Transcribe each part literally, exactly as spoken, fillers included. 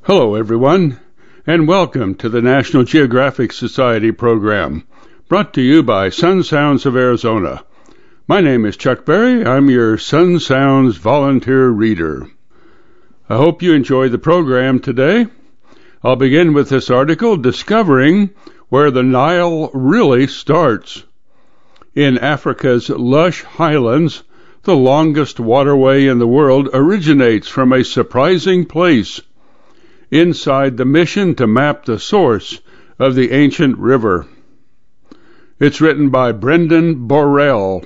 Hello, everyone, and welcome to the National Geographic Society program, brought to you by Sun Sounds of Arizona. My name is Chuck Berry. I'm your Sun Sounds volunteer reader. I hope you enjoy the program today. I'll begin with this article, Discovering Where the Nile Really Starts. In Africa's lush highlands, the longest waterway in the world originates from a surprising place inside the mission to map the source of the ancient river. It's written by Brendan Borrell.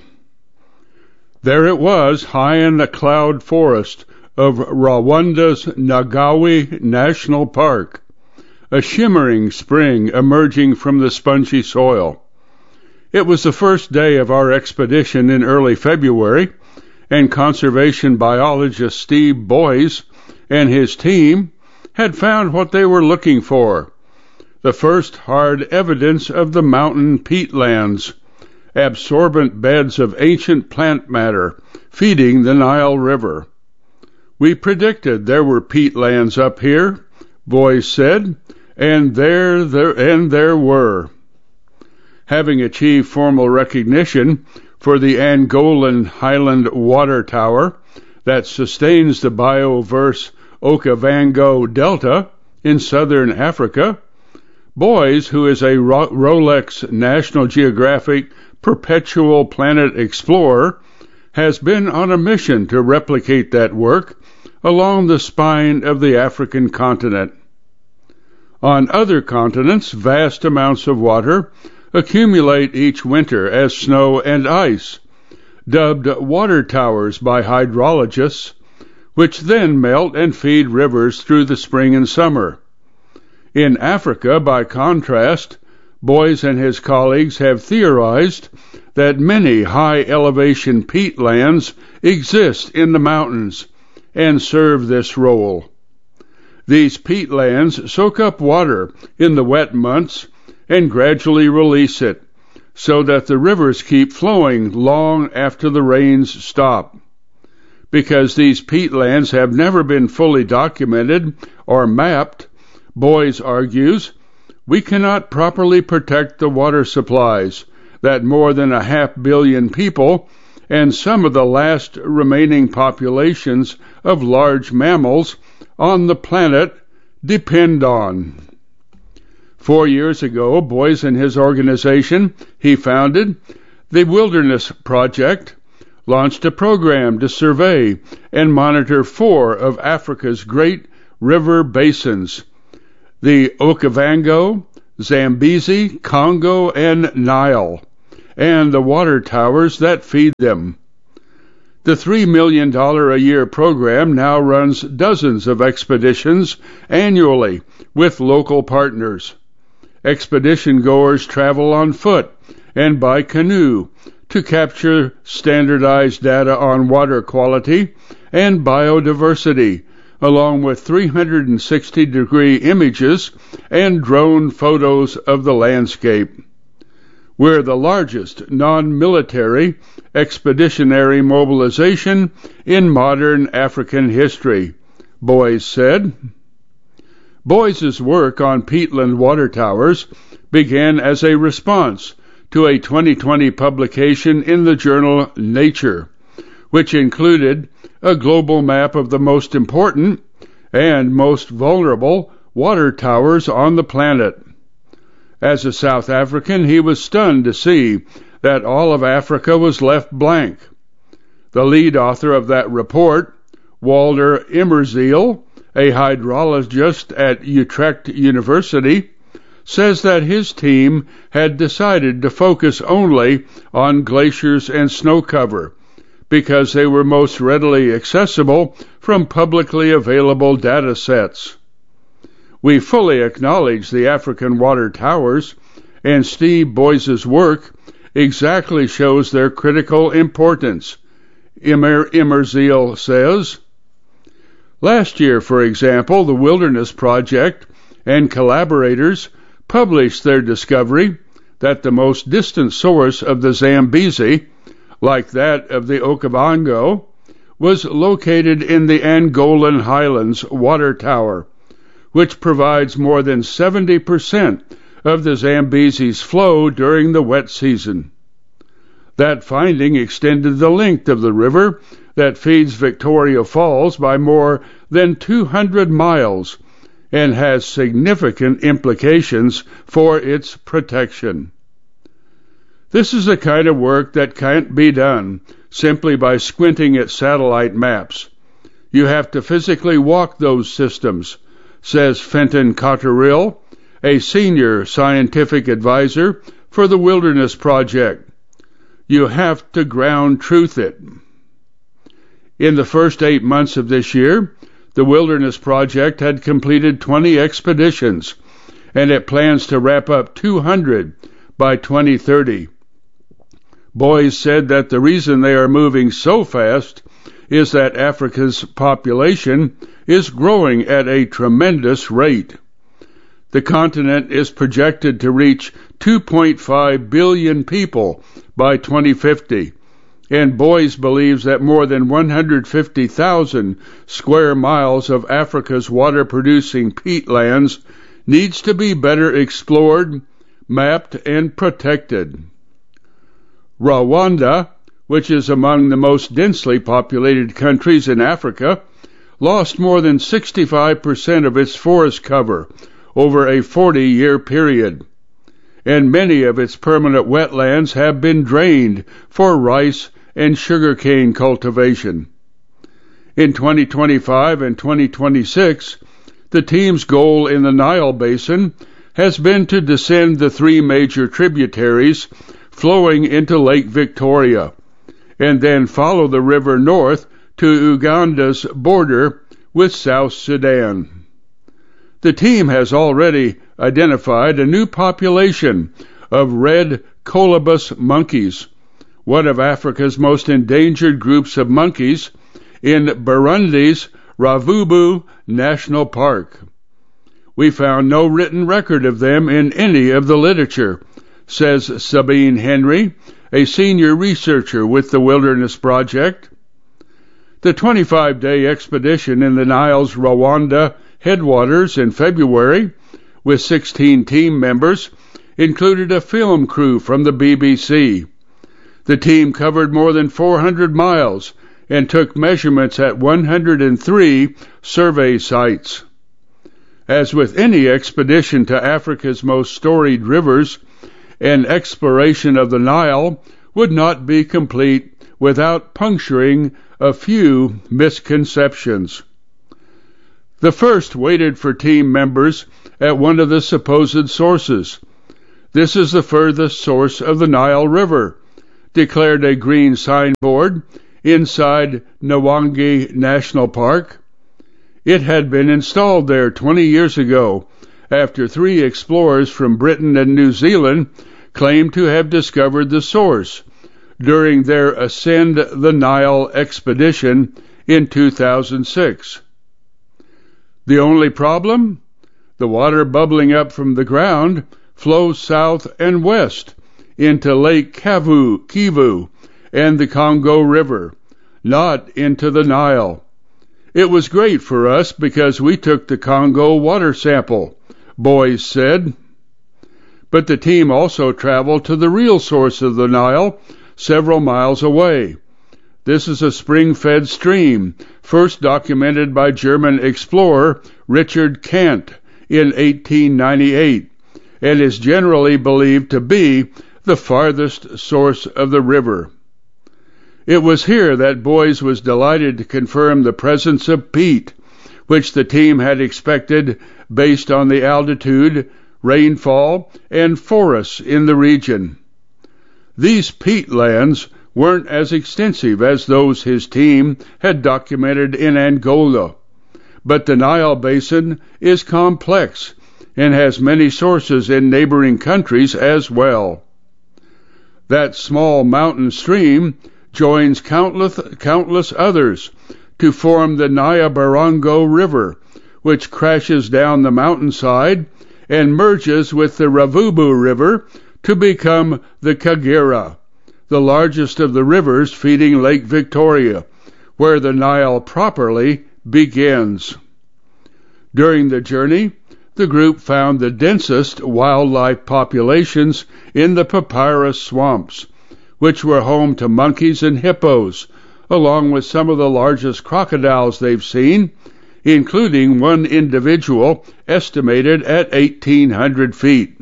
There it was, high in the cloud forest of Rwanda's Nagawi National Park, a shimmering spring emerging from the spongy soil. It was the first day of our expedition in early February, and conservation biologist Steve Boyes and his team had found what they were looking for, the first hard evidence of the mountain peatlands, absorbent beds of ancient plant matter feeding the Nile River. We predicted there were peatlands up here, Boyes said, and there, there, and there were. Having achieved formal recognition for the Angolan Highland Water Tower that sustains the bioverse Okavango Delta in southern Africa, Boyes, who is a Rolex National Geographic Perpetual Planet Explorer, has been on a mission to replicate that work along the spine of the African continent. On other continents, vast amounts of water accumulate each winter as snow and ice, dubbed water towers by hydrologists, which then melt and feed rivers through the spring and summer. In Africa, by contrast, Boyes and his colleagues have theorized that many high-elevation peatlands exist in the mountains and serve this role. These peatlands soak up water in the wet months and gradually release it, so that the rivers keep flowing long after the rains stop. Because these peatlands have never been fully documented or mapped, Boyes argues, we cannot properly protect the water supplies that more than a half billion people and some of the last remaining populations of large mammals on the planet depend on. Four years ago, Boyes and his organization he founded, the Wilderness Project, launched a program to survey and monitor four of Africa's great river basins, the Okavango, Zambezi, Congo, and Nile, and the water towers that feed them. The three million dollars a year program now runs dozens of expeditions annually with local partners. Expedition goers travel on foot and by canoe to capture standardized data on water quality and biodiversity, along with three hundred sixty degree images and drone photos of the landscape. We're the largest non-military expeditionary mobilization in modern African history, Boyes said. Boyes' work on peatland water towers began as a response to a twenty twenty publication in the journal Nature, which included a global map of the most important and most vulnerable water towers on the planet. As a South African, he was stunned to see that all of Africa was left blank. The lead author of that report, Walter Immerziel, a hydrologist at Utrecht University, says that his team had decided to focus only on glaciers and snow cover because they were most readily accessible from publicly available data sets. We fully acknowledge the African water towers, and Steve Boyes' work exactly shows their critical importance, Immer, Immerziel says. Last year, for example, the Wilderness Project and collaborators published their discovery that the most distant source of the Zambezi, like that of the Okavango, was located in the Angolan Highlands water tower, which provides more than seventy percent of the Zambezi's flow during the wet season. That finding extended the length of the river that feeds Victoria Falls by more than two hundred miles and has significant implications for its protection. This is the kind of work that can't be done simply by squinting at satellite maps. You have to physically walk those systems, says Fenton Cotterill, a senior scientific advisor for the Wilderness Project. You have to ground truth it. In the first eight months of this year, the Wilderness Project had completed twenty expeditions, and it plans to wrap up two hundred by twenty thirty. Boys said that the reason they are moving so fast is that Africa's population is growing at a tremendous rate. The continent is projected to reach two point five billion people by twenty fifty, and Boys believes that more than one hundred fifty thousand square miles of Africa's water-producing peatlands needs to be better explored, mapped, and protected. Rwanda, which is among the most densely populated countries in Africa, lost more than sixty-five percent of its forest cover over a forty-year period, and many of its permanent wetlands have been drained for rice and sugarcane cultivation. In twenty twenty-five and twenty twenty-six, the team's goal in the Nile Basin has been to descend the three major tributaries flowing into Lake Victoria, and then follow the river north to Uganda's border with South Sudan. The team has already identified a new population of red colobus monkeys, one of Africa's most endangered groups of monkeys, in Burundi's Ravubu National Park. We found no written record of them in any of the literature, says Sabine Henry, a senior researcher with the Wilderness Project. The twenty-five day expedition in the Nile's Rwanda headwaters in February, with sixteen team members, included a film crew from the B B C. The team covered more than four hundred miles and took measurements at one hundred three survey sites. As with any expedition to Africa's most storied rivers, an exploration of the Nile would not be complete without puncturing a few misconceptions. The first waited for team members at one of the supposed sources. This is the furthest source of the Nile River, declared a green signboard inside Nwangi National Park. It had been installed there twenty years ago, after three explorers from Britain and New Zealand claimed to have discovered the source during their Ascend the Nile expedition in two thousand six. The only problem? The water bubbling up from the ground flows south and west into Lake Kavu, Kivu and the Congo River, not into the Nile. It was great for us because we took the Congo water sample, Boys said. But the team also traveled to the real source of the Nile, several miles away. This is a spring-fed stream, first documented by German explorer Richard Kant in eighteen ninety-eight, and is generally believed to be the farthest source of the river. It was here that Boys was delighted to confirm the presence of peat, which the team had expected based on the altitude, rainfall, and forests in the region. These peatlands weren't as extensive as those his team had documented in Angola, but the Nile Basin is complex and has many sources in neighboring countries as well. That small mountain stream joins countless, countless others to form the Nyabarongo River, which crashes down the mountainside and merges with the Ravubu River to become the Kagera, the largest of the rivers feeding Lake Victoria, where the Nile properly begins. During the journey, the group found the densest wildlife populations in the papyrus swamps, which were home to monkeys and hippos, along with some of the largest crocodiles they've seen, including one individual estimated at eighteen hundred feet.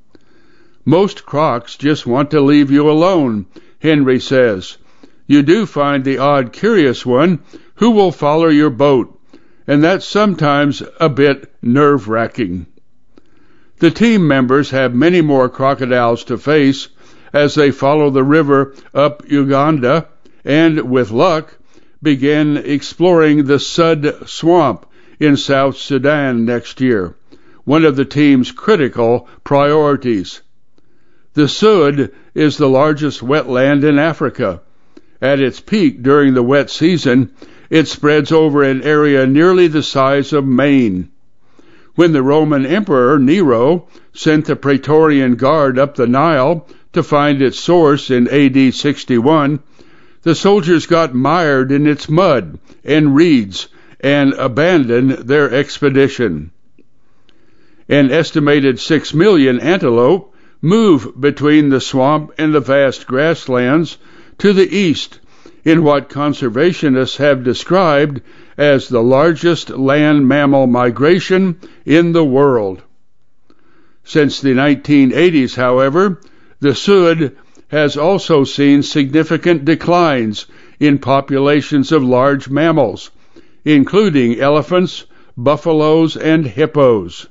Most crocs just want to leave you alone, Henry says. You do find the odd curious one who will follow your boat, and that's sometimes a bit nerve-wracking. The team members have many more crocodiles to face as they follow the river up Uganda and, with luck, begin exploring the Sud Swamp in South Sudan next year, one of the team's critical priorities. The Sud is the largest wetland in Africa. At its peak during the wet season, it spreads over an area nearly the size of Maine. When the Roman Emperor Nero sent the Praetorian Guard up the Nile to find its source in A D sixty-one, the soldiers got mired in its mud and reeds and abandoned their expedition. An estimated six million antelope move between the swamp and the vast grasslands to the east in what conservationists have described as the largest land mammal migration in the world. Since the nineteen eighties, however, the Sud has also seen significant declines in populations of large mammals, including elephants, buffaloes, and hippos.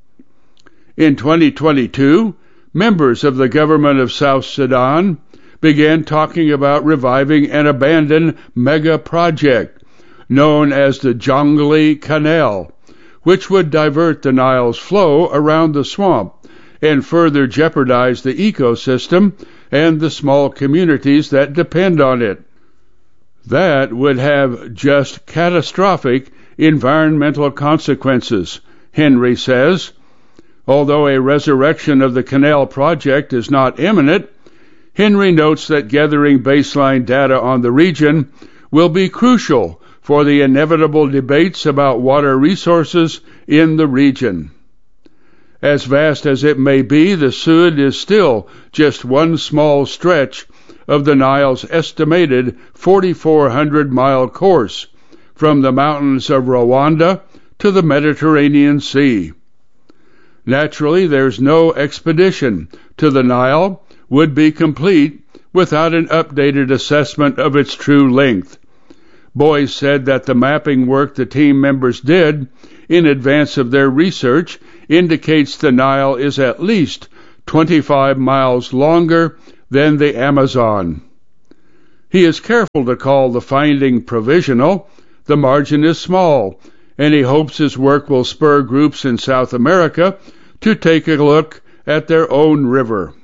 In twenty twenty-two, members of the government of South Sudan began talking about reviving an abandoned mega project known as the Jonglei Canal, which would divert the Nile's flow around the swamp and further jeopardize the ecosystem and the small communities that depend on it. That would have just catastrophic environmental consequences, Henry says. Although a resurrection of the canal project is not imminent, Henry notes that gathering baseline data on the region will be crucial for the inevitable debates about water resources in the region. As vast as it may be, the Sud is still just one small stretch of the Nile's estimated forty-four hundred mile course from the mountains of Rwanda to the Mediterranean Sea. Naturally, there's no expedition to the Nile would be complete without an updated assessment of its true length. Boyes said that the mapping work the team members did in advance of their research indicates the Nile is at least twenty-five miles longer than the Amazon. He is careful to call the finding provisional. The margin is small, and he hopes his work will spur groups in South America to take a look at their own river.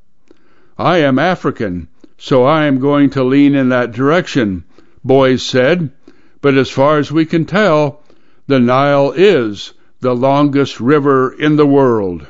I am African, so I am going to lean in that direction, Boyes said, but as far as we can tell, the Nile is the longest river in the world.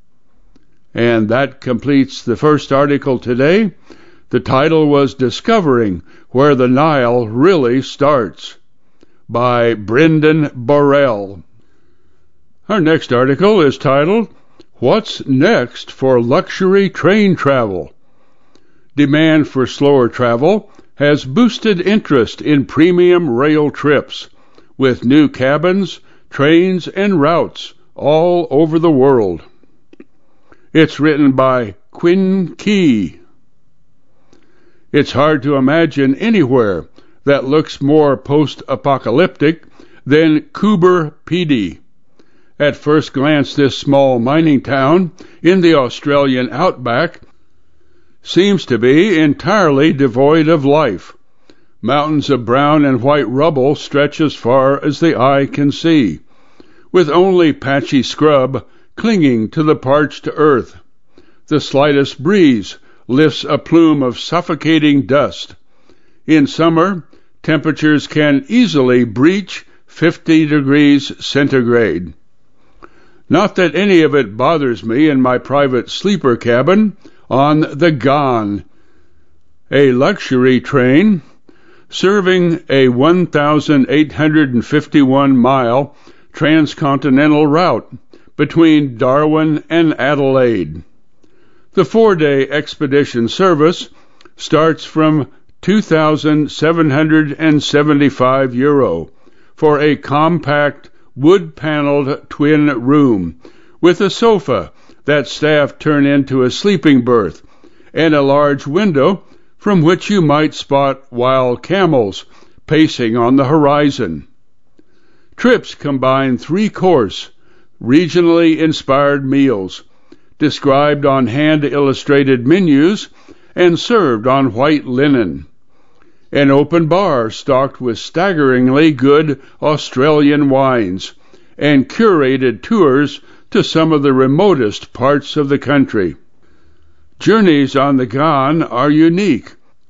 And that completes the first article today. The title was Discovering Where the Nile Really Starts, by Brendan Borrell. Our next article is titled, What's Next for Luxury Train Travel? Demand for slower travel has boosted interest in premium rail trips, with new cabins, trains, and routes all over the world. It's written by Quinn Key. It's hard to imagine anywhere that looks more post-apocalyptic than Coober Pedy. At first glance, this small mining town in the Australian outback seems to be entirely devoid of life. Mountains of brown and white rubble stretch as far as the eye can see, with only patchy scrub clinging to the parched earth. The slightest breeze lifts a plume of suffocating dust. In summer, temperatures can easily breach fifty degrees centigrade. Not that any of it bothers me in my private sleeper cabin on the Ghan, a luxury train serving a one thousand eight hundred fifty-one mile transcontinental route between Darwin and Adelaide. The four-day expedition service starts from two thousand seven hundred seventy-five euro for a compact wood-paneled twin room with a sofa that staff turn into a sleeping berth and a large window from which you might spot wild camels pacing on the horizon. Trips combine three-course, regionally inspired meals, described on hand-illustrated menus and served on white linen. An open bar stocked with staggeringly good Australian wines, and curated tours to some of the remotest parts of the country. Journeys on the Ghan are unique,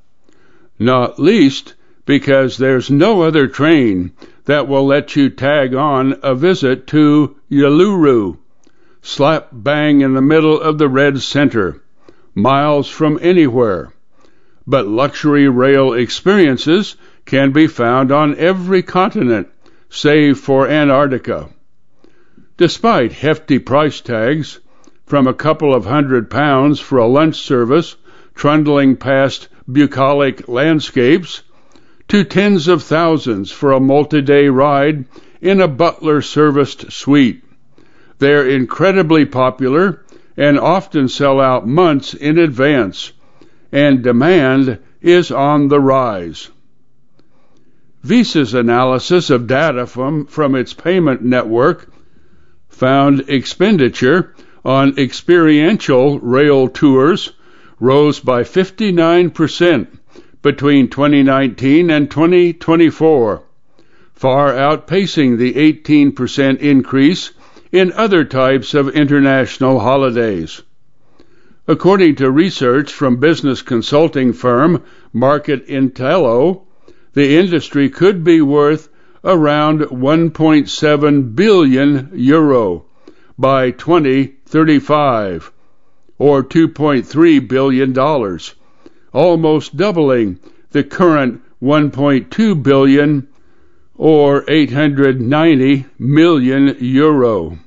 not least because there's no other train that will let you tag on a visit to Uluru, slap bang in the middle of the red center, miles from anywhere. But luxury rail experiences can be found on every continent, save for Antarctica. Despite hefty price tags, from a couple of hundred pounds for a lunch service trundling past bucolic landscapes, to tens of thousands for a multi-day ride in a butler-serviced suite, they're incredibly popular and often sell out months in advance, and demand is on the rise. Visa's analysis of data from, from its payment network found expenditure on experiential rail tours rose by fifty-nine percent between twenty nineteen and twenty twenty-four, far outpacing the eighteen percent increase in other types of international holidays. According to research from business consulting firm Market Intello, the industry could be worth around one point seven billion euro by twenty thirty-five, or two point three billion dollars, almost doubling the current one point two billion or eight hundred ninety million euro.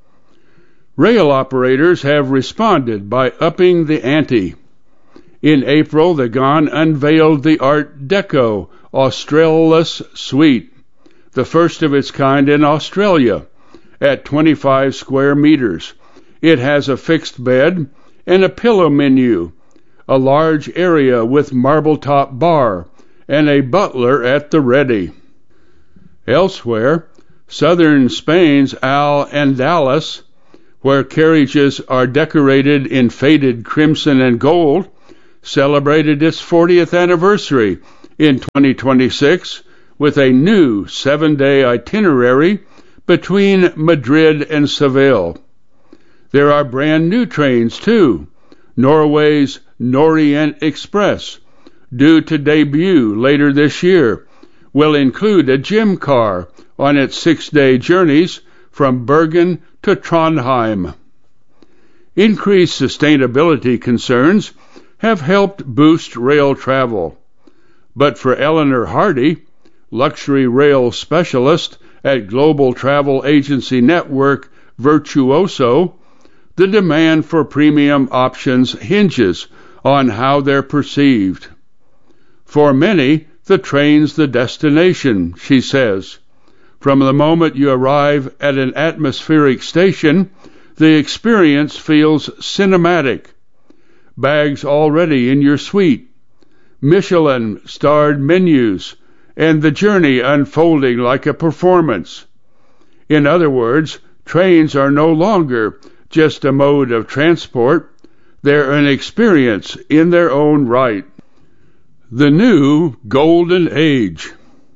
Rail operators have responded by upping the ante. In April, the Ghan unveiled the Art Deco Australis Suite, the first of its kind in Australia, at twenty-five square meters. It has a fixed bed and a pillow menu, a large area with marble-top bar, and a butler at the ready. Elsewhere, southern Spain's Al-Andalus, where carriages are decorated in faded crimson and gold, celebrated its fortieth anniversary in twenty twenty-six with a new seven-day itinerary between Madrid and Seville. There are brand new trains, too. Norway's Norient Express, due to debut later this year, will include a gym car on its six-day journeys from Bergen to Trondheim. Increased sustainability concerns have helped boost rail travel. But for Eleanor Hardy, luxury rail specialist at global travel agency network Virtuoso, the demand for premium options hinges on how they're perceived. For many, the train's the destination, she says. From the moment you arrive at an atmospheric station, the experience feels cinematic. Bags already in your suite, Michelin-starred menus, and the journey unfolding like a performance. In other words, trains are no longer just a mode of transport, they're an experience in their own right. The new golden age.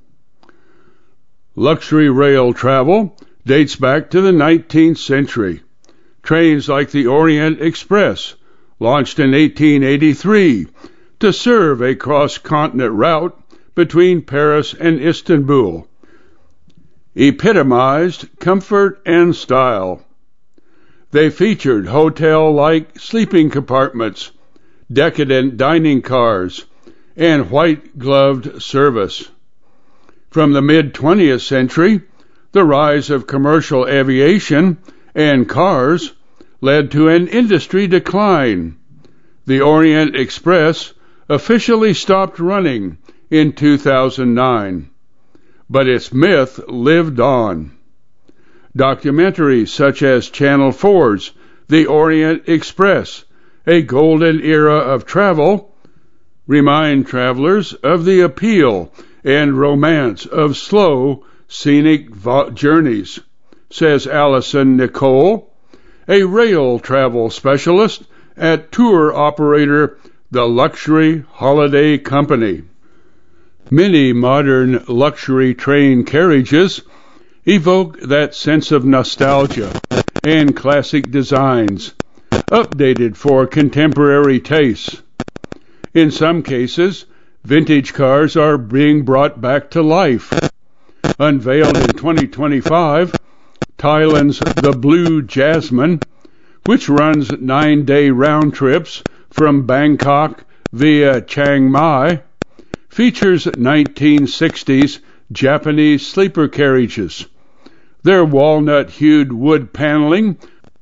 Luxury rail travel dates back to the nineteenth century. Trains like the Orient Express, launched in eighteen eighty-three to serve a cross-continent route between Paris and Istanbul, epitomized comfort and style. They featured hotel-like sleeping compartments, decadent dining cars, and white-gloved service. From the mid-twentieth century, The rise of commercial aviation and cars led to an industry decline. The Orient Express officially stopped running in two thousand nine, but its myth lived on. Documentaries such as Channel four's The Orient Express, A Golden Era of Travel, remind travelers of the appeal and romance of slow, scenic journeys, says Allison Nicole, a rail travel specialist at tour operator The Luxury Holiday Company. Many modern luxury train carriages evoke that sense of nostalgia and classic designs, updated for contemporary tastes. In some cases, vintage cars are being brought back to life. Unveiled in twenty twenty-five, Thailand's The Blue Jasmine, which runs nine-day round trips from Bangkok via Chiang Mai, features nineteen sixties Japanese sleeper carriages. Their walnut-hued wood paneling,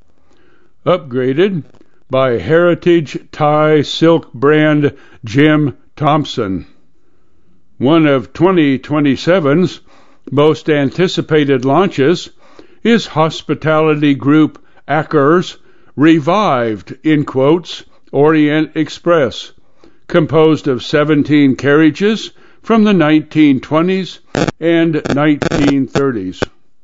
upgraded by heritage Thai silk brand Jim Thompson. One of twenty twenty-seven's most anticipated launches is hospitality group Acker's revived, in quotes, Orient Express, composed of seventeen carriages from the nineteen twenties and nineteen thirties.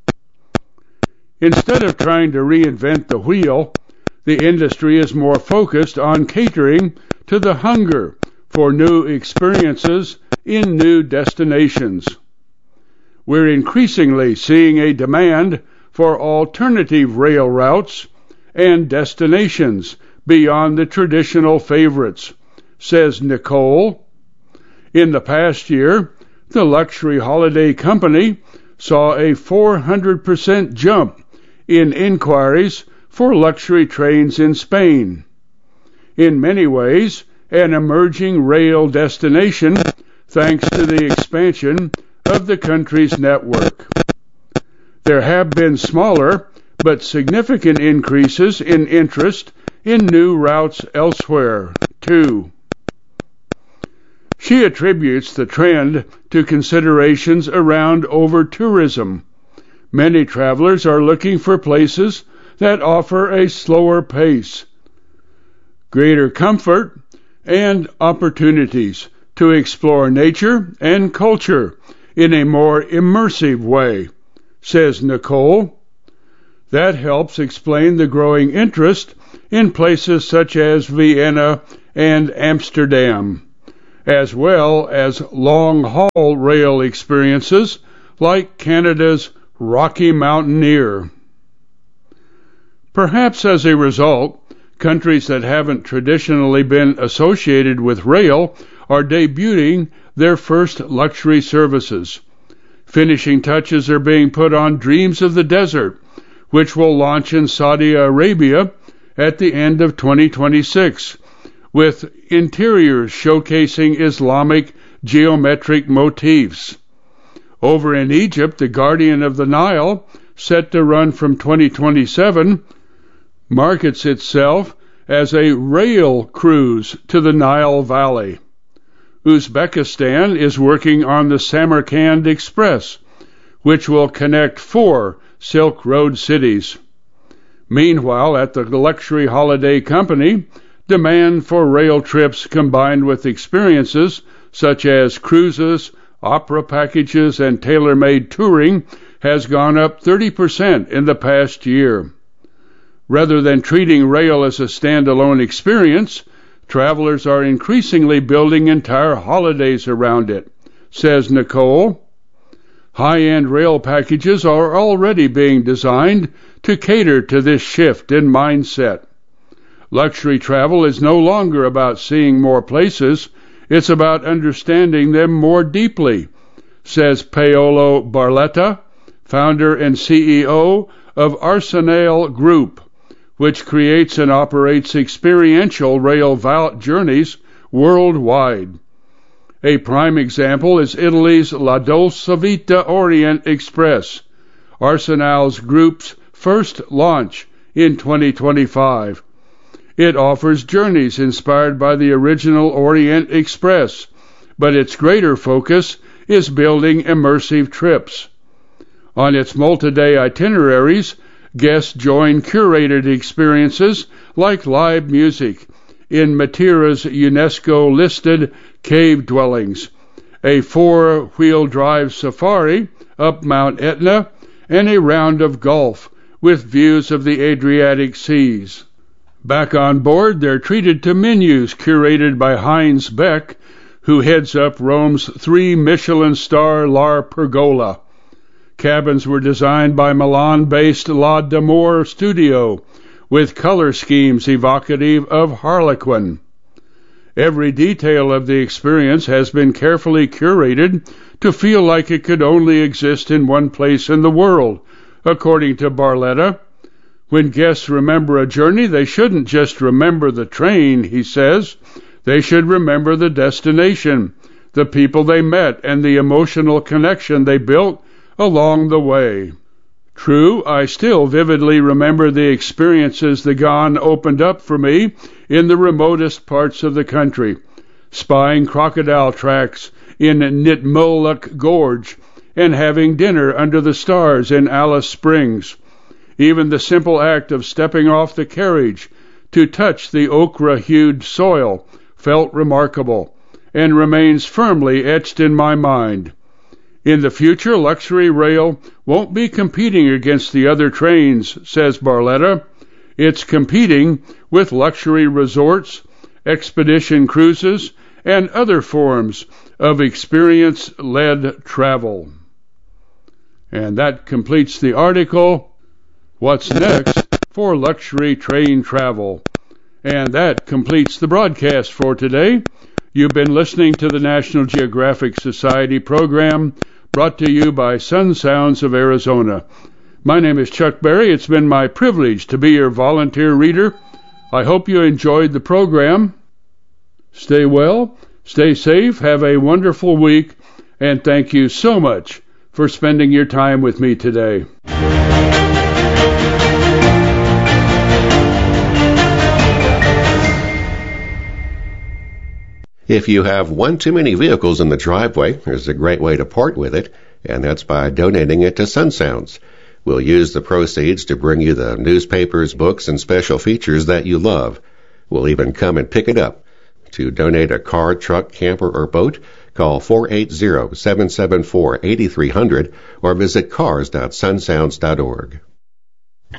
Instead of trying to reinvent the wheel, the industry is more focused on catering to the hunger for new experiences in new destinations. We're increasingly seeing a demand for alternative rail routes and destinations beyond the traditional favorites, says Nicole. In the past year, the Luxury Holiday Company saw a four hundred percent jump in inquiries for luxury trains in Spain. In many ways, an emerging rail destination thanks to the expansion of the country's network. There have been smaller but significant increases in interest in new routes elsewhere, too. She attributes the trend to considerations around over-tourism. Many travelers are looking for places that offer a slower pace, greater comfort, and opportunities to explore nature and culture in a more immersive way, says Nicole. That helps explain the growing interest in places such as Vienna and Amsterdam, as well as long-haul rail experiences like Canada's Rocky Mountaineer. Perhaps as a result, countries that haven't traditionally been associated with rail are debuting their first luxury services. Finishing touches are being put on Dreams of the Desert, which will launch in Saudi Arabia at the end of twenty twenty-six, with interiors showcasing Islamic geometric motifs. Over in Egypt, the Guardian of the Nile, set to run from twenty twenty-seven, markets itself as a rail cruise to the Nile Valley. Uzbekistan is working on the Samarkand Express, which will connect four Silk Road cities. Meanwhile, at the Luxury Holiday Company, demand for rail trips combined with experiences such as cruises, opera packages, and tailor-made touring has gone up thirty percent in the past year. Rather than treating rail as a standalone experience, travelers are increasingly building entire holidays around it, says Nicole. High-end rail packages are already being designed to cater to this shift in mindset. Luxury travel is no longer about seeing more places, it's about understanding them more deeply, says Paolo Barletta, founder and C E O of Arsenale Group, which creates and operates experiential rail journeys worldwide. A prime example is Italy's La Dolce Vita Orient Express, Arsenal's group's first launch in twenty twenty-five. It offers journeys inspired by the original Orient Express, but its greater focus is building immersive trips. On its multi-day itineraries, guests join curated experiences like live music in Matira's UNESCO-listed cave dwellings, a four-wheel drive safari up Mount Etna, and a round of golf with views of the Adriatic seas. Back on board, they're treated to menus curated by Heinz Beck, who heads up Rome's three Michelin-star La Pergola. Cabins were designed by Milan-based La D'Amour Studio, with color schemes evocative of Harlequin. Every detail of the experience has been carefully curated to feel like it could only exist in one place in the world, according to Barletta. When guests remember a journey, they shouldn't just remember the train, he says. They should remember the destination, the people they met, and the emotional connection they built along the way. True, I still vividly remember the experiences the Ghan opened up for me in the remotest parts of the country, spying crocodile tracks in Nitmoluk Gorge and having dinner under the stars in Alice Springs. Even the simple act of stepping off the carriage to touch the ochre-hued soil felt remarkable and remains firmly etched in my mind. In the future, luxury rail won't be competing against the other trains, says Barletta. It's competing with luxury resorts, expedition cruises, and other forms of experience-led travel. And that completes the article, What's Next for Luxury Train Travel? And that completes the broadcast for today. You've been listening to the National Geographic Society program, brought to you by Sun Sounds of Arizona. My name is Chuck Berry. It's been my privilege to be your volunteer reader. I hope you enjoyed the program. Stay well, stay safe, have a wonderful week, and thank you so much for spending your time with me today. If you have one too many vehicles in the driveway, there's a great way to part with it, and that's by donating it to Sun Sounds. We'll use the proceeds to bring you the newspapers, books, and special features that you love. We'll even come and pick it up. To donate a car, truck, camper, or boat, call four eight zero, seven seven four, eight three zero zero or visit cars dot sun sounds dot org.